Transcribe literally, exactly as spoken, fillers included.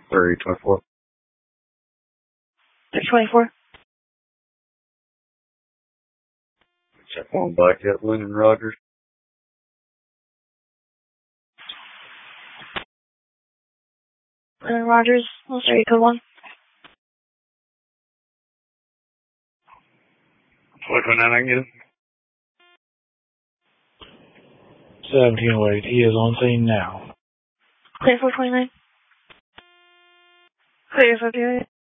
Three twenty-four. Three twenty-four. Check one back at Lennon Rogers. Lennon Rogers, let's area code one. What can I get? seventeen oh eight. He is on scene now. Clear four twenty-nine. Clear four twenty-nine.